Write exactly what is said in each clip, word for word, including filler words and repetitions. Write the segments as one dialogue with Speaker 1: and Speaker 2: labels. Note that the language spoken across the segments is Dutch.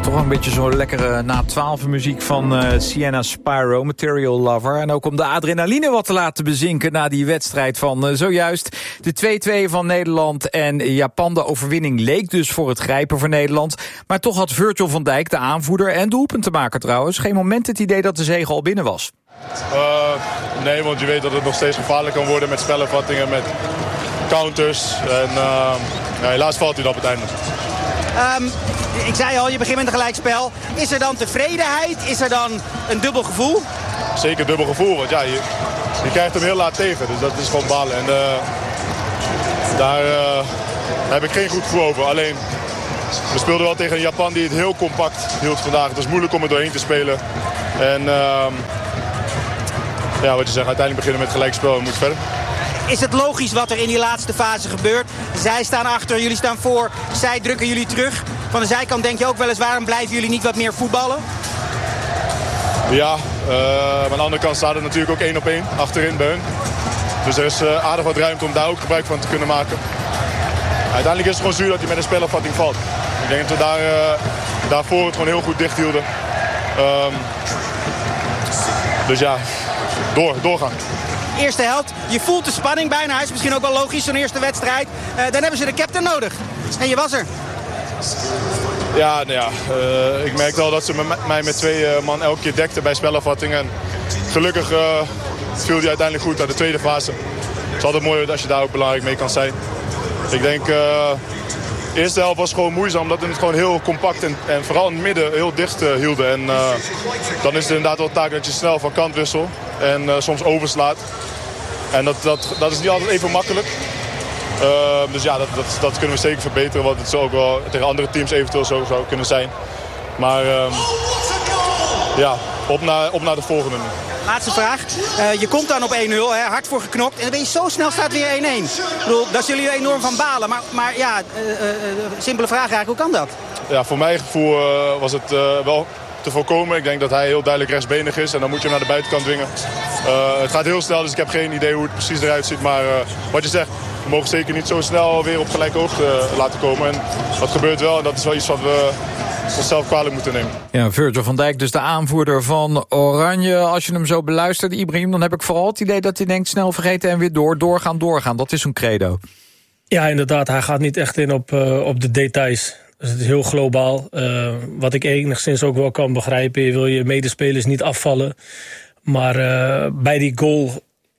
Speaker 1: toch een beetje zo'n lekkere na twaalf muziek van uh, Sienna Spyro, Material Lover. En ook om de adrenaline wat te laten bezinken na die wedstrijd van uh, zojuist. De twee-twee van Nederland en Japan. De overwinning leek dus voor het grijpen voor Nederland. Maar toch had Virgil van Dijk, de aanvoerder en doelpuntenmaker trouwens, geen moment het idee dat de zege al binnen was.
Speaker 2: Uh, nee, want je weet dat het nog steeds gevaarlijk kan worden met spelervattingen, met counters. En uh, ja, helaas valt hij dat op het einde.
Speaker 3: Um, ik zei al, je begint met een gelijkspel. Is er dan tevredenheid? Is er dan een dubbel gevoel?
Speaker 2: Zeker dubbel gevoel, want ja, je, je krijgt hem heel laat tegen. Dus dat is gewoon balen. En uh, daar uh, heb ik geen goed gevoel over. Alleen, we speelden wel tegen een Japan die het heel compact hield vandaag. Het was moeilijk om er doorheen te spelen. En uh, ja, wat je zegt, uiteindelijk beginnen met gelijkspel en moet verder.
Speaker 3: Is het logisch wat er in die laatste fase gebeurt? Zij staan achter, jullie staan voor, zij drukken jullie terug. Van de zijkant denk je ook wel eens, waarom blijven jullie niet wat meer voetballen?
Speaker 2: Ja, uh, aan de andere kant staat het natuurlijk ook één op één achterin bij hun. Dus er is uh, aardig wat ruimte om daar ook gebruik van te kunnen maken. Uiteindelijk is het gewoon zuur dat hij met een spelopvatting valt. Ik denk dat we daar, uh, daarvoor het gewoon heel goed dicht hielden. Um, dus ja, door, doorgaan.
Speaker 3: Eerste helft, je voelt de spanning bijna. Hij is misschien ook wel logisch, zo'n eerste wedstrijd. Uh, dan hebben ze de captain nodig. En je was er.
Speaker 2: Ja, nou ja uh, ik merkte al dat ze met mij met twee uh, man elke keer dekten bij spelafvatting. En gelukkig uh, viel die uiteindelijk goed uit de tweede fase. Het is altijd mooi als je daar ook belangrijk mee kan zijn. Ik denk, uh, de eerste helft was gewoon moeizaam, omdat we het gewoon heel compact en, en vooral in het midden heel dicht uh, hielden. En uh, dan is het inderdaad wel taak dat je snel van kant wisselt en uh, soms overslaat. En dat, dat, dat is niet altijd even makkelijk. Uh, dus ja, dat, dat, dat kunnen we zeker verbeteren. Want het zou ook wel tegen andere teams eventueel zo zou kunnen zijn. Maar uh, ja, op naar, op naar de volgende nu.
Speaker 3: Laatste vraag. Uh, je komt dan op één nul, hè, hard voor geknokt. En dan ben je zo snel staat weer één één. Ik bedoel, daar zullen jullie enorm van balen. Maar, maar ja, uh, uh, simpele vraag eigenlijk, hoe kan dat?
Speaker 2: Ja, voor mijn gevoel uh, was het uh, wel te voorkomen. Ik denk dat hij heel duidelijk rechtsbenig is. En dan moet je hem naar de buitenkant dwingen. Uh, het gaat heel snel, dus ik heb geen idee hoe het precies eruit ziet. Maar uh, wat je zegt, we mogen zeker niet zo snel weer op gelijke hoogte uh, laten komen. En dat gebeurt wel en dat is wel iets wat we onszelf kwalijk moeten nemen.
Speaker 1: Ja, Virgil van Dijk, dus de aanvoerder van Oranje. Als je hem zo beluistert, Ibrahim, dan heb ik vooral het idee dat hij denkt snel vergeten en weer door, doorgaan, doorgaan. Dat is een credo.
Speaker 4: Ja, inderdaad. Hij gaat niet echt in op, uh, op de details. Dus het is heel globaal. Uh, wat ik enigszins ook wel kan begrijpen. Je wil je medespelers niet afvallen. Maar uh, bij die goal,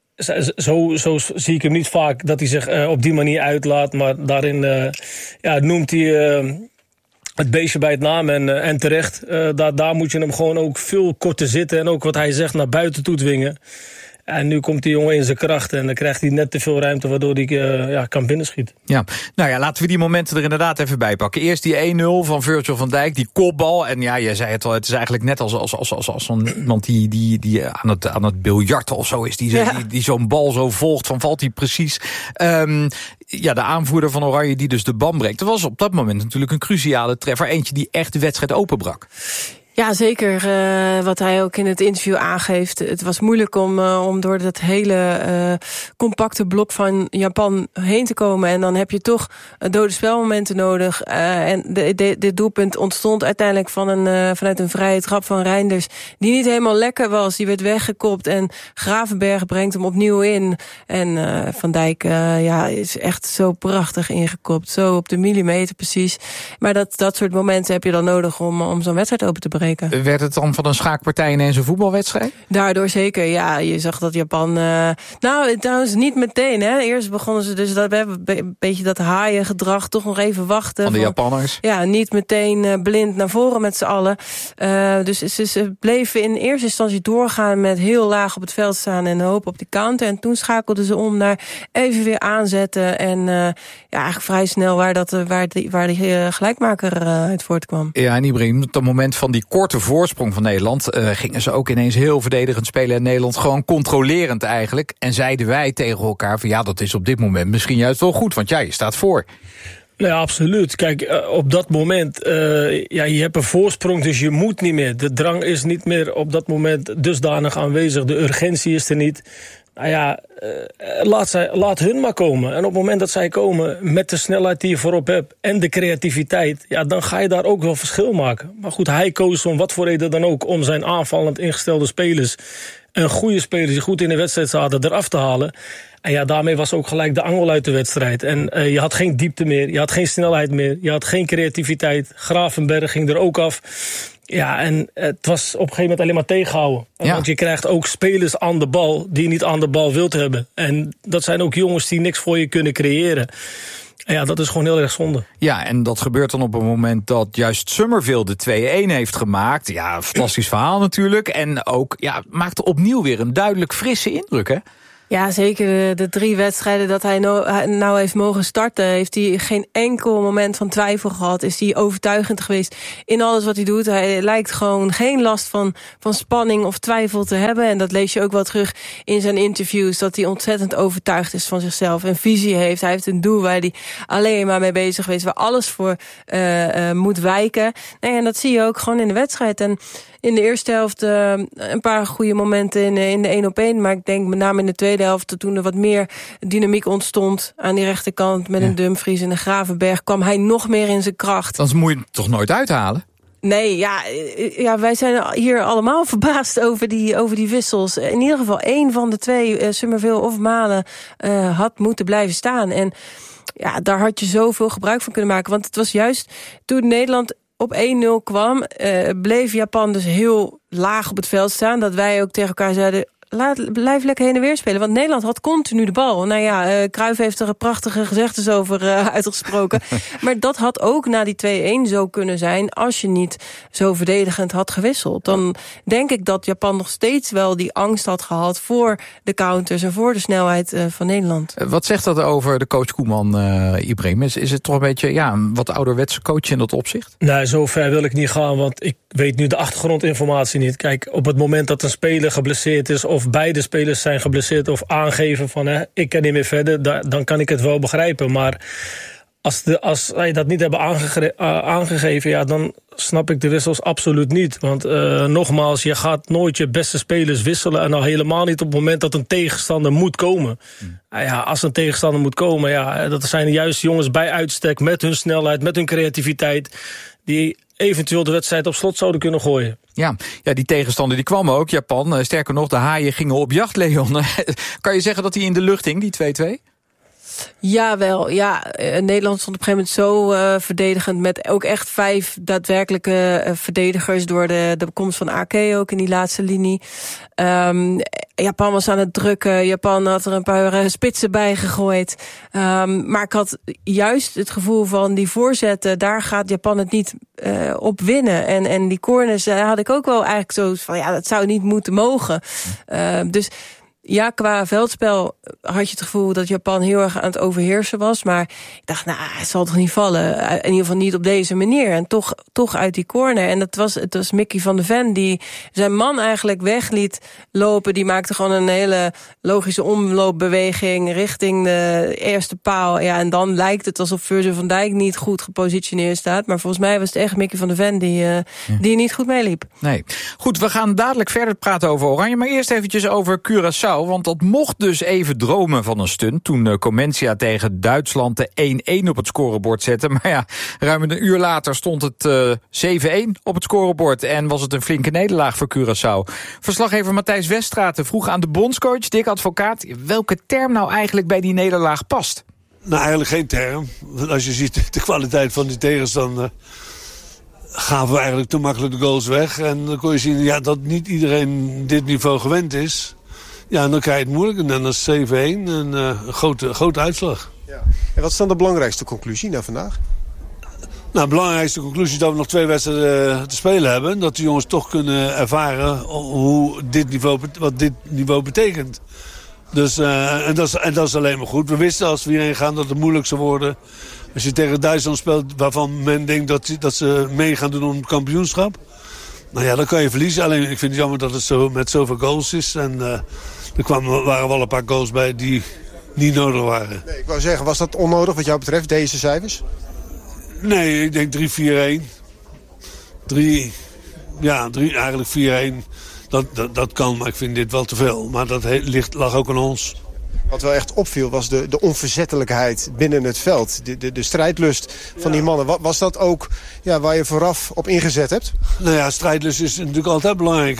Speaker 4: zo, zo zie ik hem niet vaak dat hij zich uh, op die manier uitlaat. Maar daarin uh, ja, noemt hij uh, het beestje bij het naam en, uh, en terecht. Uh, daar, daar moet je hem gewoon ook veel korter zitten. En ook wat hij zegt naar buiten toe dwingen. En nu komt die jongen in zijn kracht en dan krijgt hij net te veel ruimte waardoor hij uh, ja, kan binnenschieten.
Speaker 1: Ja, nou ja, laten we die momenten er inderdaad even bij pakken. Eerst die één nul van Virgil van Dijk, die kopbal. En ja, jij zei het al, het is eigenlijk net als, als, als, als, als iemand die, die, die aan het, aan het biljarten of zo is. Die, ja. die, die zo'n bal zo volgt, van valt hij precies. Um, ja, de aanvoerder van Oranje die dus de band breekt. Dat was op dat moment natuurlijk een cruciale treffer. Eentje die echt de wedstrijd openbrak.
Speaker 5: Ja, zeker. Uh, wat hij ook in het interview aangeeft. Het was moeilijk om, uh, om door dat hele uh, compacte blok van Japan heen te komen. En dan heb je toch uh, dode spelmomenten nodig. Uh, en de, de, dit doelpunt ontstond uiteindelijk van een, uh, vanuit een vrije trap van Reinders. Die niet helemaal lekker was. Die werd weggekopt en Gravenberg brengt hem opnieuw in. En uh, Van Dijk uh, ja, is echt zo prachtig ingekopt. Zo op de millimeter precies. Maar dat, dat soort momenten heb je dan nodig om, om zo'n wedstrijd open te breken.
Speaker 1: Werd het dan van een schaakpartij ineens een voetbalwedstrijd?
Speaker 5: Daardoor zeker, ja. Je zag dat Japan... Uh, nou, trouwens niet meteen, hè. Eerst begonnen ze dus dat, een beetje dat haaiengedrag, toch nog even wachten.
Speaker 1: Van de
Speaker 5: van,
Speaker 1: Japanners?
Speaker 5: Ja, niet meteen uh, blind naar voren met z'n allen. Uh, dus ze, ze bleven in eerste instantie doorgaan met heel laag op het veld staan en hopen op die counter. En toen schakelden ze om naar even weer aanzetten. En uh, ja, eigenlijk vrij snel waar, dat, waar, die, waar die uh, gelijkmaker uh, uit voortkwam.
Speaker 1: Ja, en Ibrahim, op het moment van die korte voorsprong van Nederland Uh, gingen ze ook ineens heel verdedigend spelen in Nederland. Gewoon controlerend eigenlijk. En zeiden wij tegen elkaar van ja, dat is op dit moment misschien juist wel goed. Want ja, je staat voor.
Speaker 4: Nou ja, absoluut. Kijk, uh, op dat moment, uh, ja, je hebt een voorsprong, dus je moet niet meer. De drang is niet meer op dat moment dusdanig aanwezig. De urgentie is er niet. Nou ja, uh, laat, zij, laat hun maar komen. En op het moment dat zij komen met de snelheid die je voorop hebt en de creativiteit, ja, dan ga je daar ook wel verschil maken. Maar goed, hij koos om wat voor reden dan ook om zijn aanvallend ingestelde spelers en goede spelers die goed in de wedstrijd zaten eraf te halen. En ja, daarmee was ook gelijk de angel uit de wedstrijd. En uh, je had geen diepte meer, je had geen snelheid meer, je had geen creativiteit. Gravenberg ging er ook af. Ja, en het was op een gegeven moment alleen maar tegenhouden. Ja. Want je krijgt ook spelers aan de bal die je niet aan de bal wilt hebben. En dat zijn ook jongens die niks voor je kunnen creëren. En ja, dat is gewoon heel erg zonde.
Speaker 1: Ja, en dat gebeurt dan op een moment dat juist Summerville de twee-een heeft gemaakt. Ja, een fantastisch verhaal natuurlijk. En ook, ja, maakte opnieuw weer een duidelijk frisse indruk, hè?
Speaker 5: Ja, zeker de, de drie wedstrijden dat hij nou, nou heeft mogen starten, heeft hij geen enkel moment van twijfel gehad. Is hij overtuigend geweest in alles wat hij doet. Hij lijkt gewoon geen last van, van spanning of twijfel te hebben. En dat lees je ook wel terug in zijn interviews, dat hij ontzettend overtuigd is van zichzelf. Een visie heeft. Hij heeft een doel waar hij alleen maar mee bezig geweest, waar alles voor uh, uh, moet wijken. Nee, en dat zie je ook gewoon in de wedstrijd. En in de eerste helft uh, een paar goede momenten in, in de één op één. Maar ik denk met name in de tweede helft, toen er wat meer dynamiek ontstond aan die rechterkant met ja. een Dumfries en een Gravenberg, kwam hij nog meer in zijn kracht.
Speaker 1: Dan moet je hem toch nooit uithalen?
Speaker 5: Nee, ja, ja, wij zijn hier allemaal verbaasd over die, over die wissels. In ieder geval één van de twee, uh, Summerville of Malen, uh, had moeten blijven staan. En ja, daar had je zoveel gebruik van kunnen maken. Want het was juist toen Nederland op één nul kwam, uh, bleef Japan dus heel laag op het veld staan. Dat wij ook tegen elkaar zeiden, laat, blijf lekker heen en weer spelen. Want Nederland had continu de bal. Nou ja, uh, Cruijff heeft er prachtige gezegdes over uh, uitgesproken. Maar dat had ook na die twee-een zo kunnen zijn als je niet zo verdedigend had gewisseld. Dan denk ik dat Japan nog steeds wel die angst had gehad voor de counters en voor de snelheid uh, van Nederland.
Speaker 1: Wat zegt dat over de coach Koeman, uh, Ibrahim? Is, is het toch een beetje ja, een wat ouderwetse coach in dat opzicht?
Speaker 4: Nee, zo ver wil ik niet gaan, want ik weet nu de achtergrondinformatie niet. Kijk, op het moment dat een speler geblesseerd is of beide spelers zijn geblesseerd of aangeven van hè, ik kan niet meer verder, da- dan kan ik het wel begrijpen. Maar als, de, als wij dat niet hebben aangege- uh, aangegeven, ja, dan snap ik de wissels absoluut niet. Want uh, nogmaals, je gaat nooit je beste spelers wisselen en al helemaal niet op het moment dat een tegenstander moet komen. Hmm. Uh, ja, als een tegenstander moet komen, ja, dat zijn juist jongens bij uitstek met hun snelheid, met hun creativiteit, die eventueel de wedstrijd op slot zouden kunnen gooien.
Speaker 1: Ja, ja, die tegenstander die kwam ook, Japan. Sterker nog, de haaien gingen op jacht, Leon. Kan je zeggen dat hij in de lucht hing, die twee-twee?
Speaker 5: Jawel, ja. Uh, Nederland stond op een gegeven moment zo uh, verdedigend met ook echt vijf daadwerkelijke uh, verdedigers door de, de komst van Ake ook in die laatste linie. Um, Japan was aan het drukken. Japan had er een paar uh, spitsen bij gegooid. Um, maar ik had juist het gevoel van die voorzetten, daar gaat Japan het niet uh, op winnen. En, en die corners uh, had ik ook wel eigenlijk zo van, ja, dat zou niet moeten mogen. Uh, dus ja, qua veldspel had je het gevoel dat Japan heel erg aan het overheersen was. Maar ik dacht, nou, het zal toch niet vallen. In ieder geval niet op deze manier. En toch, toch uit die corner. En dat was, het was Mickey van de Ven die zijn man eigenlijk weg liet lopen. Die maakte gewoon een hele logische omloopbeweging richting de eerste paal. Ja, en dan lijkt het alsof Virgil van Dijk niet goed gepositioneerd staat. Maar volgens mij was het echt Mickey van de Ven die, uh, ja. die niet goed meeliep.
Speaker 1: Nee. Goed, we gaan dadelijk verder praten over Oranje. Maar eerst eventjes over Curaçao. Want dat mocht dus even dromen van een stunt toen Comencia tegen Duitsland de één-één op het scorebord zette. Maar ja, ruim een uur later stond het uh, zeven-één op het scorebord en was het een flinke nederlaag voor Curaçao. Verslaggever Matthijs Weststraten vroeg aan de bondscoach Dick Advocaat welke term nou eigenlijk bij die nederlaag past.
Speaker 6: Nou, eigenlijk geen term. Als je ziet de kwaliteit van die tegenstander, gaven we eigenlijk te makkelijk de goals weg. En dan kon je zien ja, dat niet iedereen dit niveau gewend is. Ja, en dan krijg je het moeilijk. En dan is zeven-één een uh, grote, grote uitslag.
Speaker 7: Ja. En wat is dan de belangrijkste conclusie na vandaag?
Speaker 6: Nou, de belangrijkste conclusie is dat we nog twee wedstrijden te spelen hebben. Dat de jongens toch kunnen ervaren hoe dit niveau, wat dit niveau betekent. Dus, uh, en, dat is, en dat is alleen maar goed. We wisten als we hierheen gaan dat het moeilijk zou worden. Als je tegen Duitsland speelt waarvan men denkt dat, dat ze mee gaan doen om het kampioenschap. Nou ja, dan kan je verliezen. Alleen ik vind het jammer dat het zo met zoveel goals is. En uh, er kwamen, waren wel een paar goals bij die niet nodig waren.
Speaker 7: Nee, ik wou zeggen, was dat onnodig wat jou betreft, deze cijfers?
Speaker 6: Nee, ik denk drie vier-één. Drie, ja, drie, eigenlijk vier-één. Dat, dat, dat kan, maar ik vind dit wel te veel. Maar dat he, ligt, lag ook aan ons.
Speaker 7: Wat wel echt opviel was de, de onverzettelijkheid binnen het veld. De, de, de strijdlust van ja. die mannen. Was dat ook ja, waar je vooraf op ingezet hebt?
Speaker 6: Nou ja, strijdlust is natuurlijk altijd belangrijk.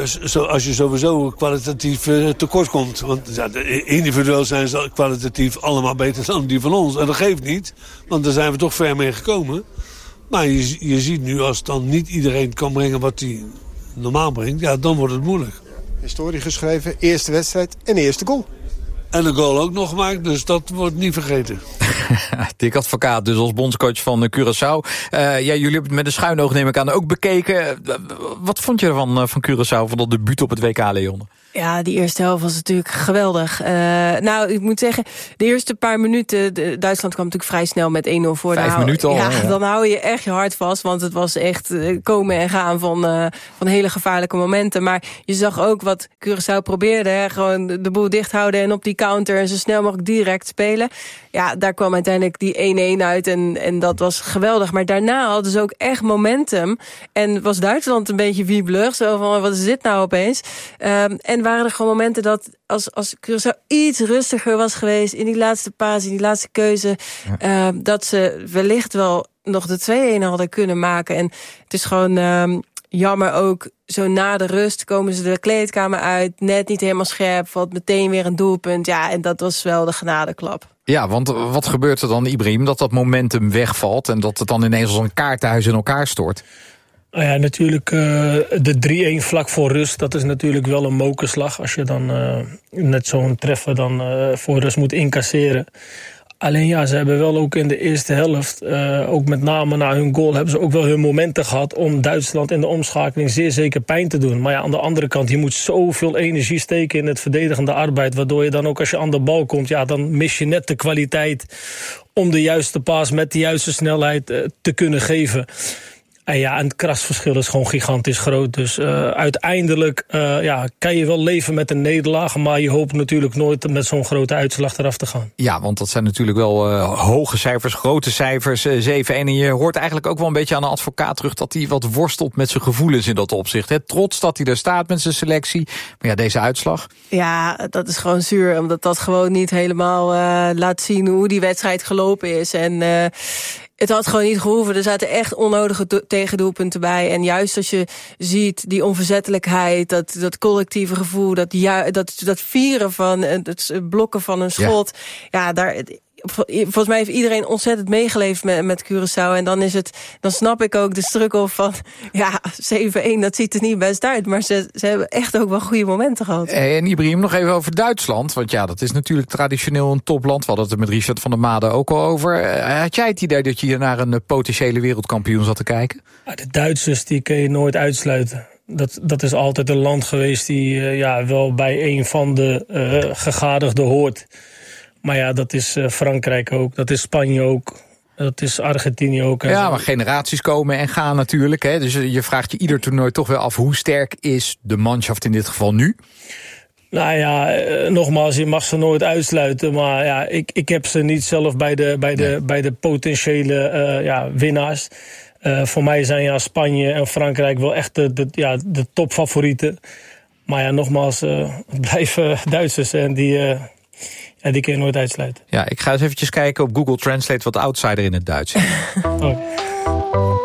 Speaker 6: Als je sowieso kwalitatief tekort komt. Want ja, individueel zijn ze kwalitatief allemaal beter dan die van ons. En dat geeft niet, want daar zijn we toch ver mee gekomen. Maar je, je ziet nu, als dan niet iedereen kan brengen wat hij normaal brengt, ja, dan wordt het moeilijk.
Speaker 7: Historie geschreven, eerste wedstrijd en eerste goal.
Speaker 6: En een goal ook nog gemaakt, dus dat wordt niet vergeten.
Speaker 1: Dick Advocaat, dus als bondscoach van Curaçao. Uh, ja, jullie hebben het met een schuin oog, neem ik aan, ook bekeken. Uh, wat vond je ervan uh, van Curaçao, van dat debuut op het W K, Leon?
Speaker 5: Ja, die eerste helft was natuurlijk geweldig. Uh, nou, ik moet zeggen, de eerste paar minuten... De, Duitsland kwam natuurlijk vrij snel met één nul voor.
Speaker 1: Vijf
Speaker 5: hou,
Speaker 1: minuten al.
Speaker 5: Ja,
Speaker 1: ja,
Speaker 5: dan hou je echt je hart vast. Want het was echt uh, komen en gaan van, uh, van hele gevaarlijke momenten. Maar je zag ook wat Curaçao probeerde. Hè, gewoon de boel dicht houden en op die counter... en zo snel mogelijk direct spelen. Ja, daar kwam uiteindelijk die één-één uit. En, en dat was geweldig. Maar daarna hadden ze ook echt momentum. En was Duitsland een beetje wiebelig. Zo van, wat is dit nou opeens? Um, en waren er gewoon momenten dat als, als Curaçao iets rustiger was geweest... in die laatste paas, in die laatste keuze... Ja. Uh, dat ze wellicht wel nog de twee-één hadden kunnen maken. En het is gewoon um, jammer ook... Zo na de rust komen ze de kleedkamer uit... net niet helemaal scherp, valt meteen weer een doelpunt. Ja, en dat was wel de genadeklap.
Speaker 1: Ja, want wat gebeurt er dan, Ibrahim? Dat dat momentum wegvalt... en dat het dan ineens als een kaartenhuis in elkaar stort?
Speaker 4: Nou ja, natuurlijk uh, de drie-één vlak voor rust, dat is natuurlijk wel een mokerslag. Als je dan uh, net zo'n treffer dan uh, voor rust moet incasseren. Alleen ja, ze hebben wel ook in de eerste helft, uh, ook met name na hun goal... hebben ze ook wel hun momenten gehad om Duitsland in de omschakeling zeer zeker pijn te doen. Maar ja, aan de andere kant, je moet zoveel energie steken in het verdedigende arbeid... waardoor je dan ook als je aan de bal komt, ja, dan mis je net de kwaliteit... om de juiste paas met de juiste snelheid uh, te kunnen geven... En ja, en het krasverschil is gewoon gigantisch groot. Dus uh, uiteindelijk uh, ja, kan je wel leven met een nederlaag... maar je hoopt natuurlijk nooit met zo'n grote uitslag eraf te gaan.
Speaker 1: Ja, want dat zijn natuurlijk wel uh, hoge cijfers, grote cijfers, uh, zeven-één. En je hoort eigenlijk ook wel een beetje aan de advocaat terug... dat hij wat worstelt met zijn gevoelens in dat opzicht. Hè? Trots dat hij er staat met zijn selectie. Maar ja, deze uitslag...
Speaker 5: Ja, dat is gewoon zuur, omdat dat gewoon niet helemaal uh, laat zien... hoe die wedstrijd gelopen is. En... Uh, Het had gewoon niet gehoeven. Er zaten echt onnodige do- tegendoelpunten bij. En juist als je ziet die onverzettelijkheid, dat, dat collectieve gevoel... dat, ju- dat, dat vieren van het blokken van een schot... ja, ja daar... Volgens mij heeft iedereen ontzettend meegeleefd met, met Curaçao. En dan is het, dan snap ik ook de struggle van... ja, zeven-één, dat ziet er niet best uit. Maar ze, ze hebben echt ook wel goede momenten gehad.
Speaker 1: En Ibrahim, nog even over Duitsland. Want ja, dat is natuurlijk traditioneel een topland. We hadden het er met Richard van der Made ook al over. Had jij het idee dat je hier naar een potentiële wereldkampioen zat te kijken?
Speaker 4: Ja, de Duitsers, die kun je nooit uitsluiten. Dat, dat is altijd een land geweest die uh, ja, wel bij een van de uh, gegadigden hoort... Maar ja, dat is uh, Frankrijk ook, dat is Spanje ook, dat is Argentinië ook.
Speaker 1: Ja,
Speaker 4: zo.
Speaker 1: Maar generaties komen en gaan natuurlijk. Hè? Dus je vraagt je ieder toernooi toch wel af... hoe sterk is de manschaft in dit geval nu?
Speaker 4: Nou ja, uh, nogmaals, je mag ze nooit uitsluiten. Maar ja, ik, ik heb ze niet zelf bij de, bij de, nee. bij de potentiële uh, ja, winnaars. Uh, voor mij zijn ja, Spanje en Frankrijk wel echt de, de, ja, de topfavorieten. Maar ja, nogmaals, uh, het blijven Duitsers en die... Uh, Ja, die kun je nooit uitsluiten.
Speaker 1: Ja, ik ga eens eventjes kijken op Google Translate wat outsider in het Duits is.
Speaker 4: Oh.